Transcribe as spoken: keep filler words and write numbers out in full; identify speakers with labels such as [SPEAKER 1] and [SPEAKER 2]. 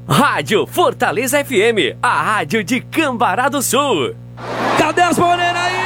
[SPEAKER 1] Rádio Fortaleza F M, a rádio de Cambará do Sul.
[SPEAKER 2] Cadê as morenas aí?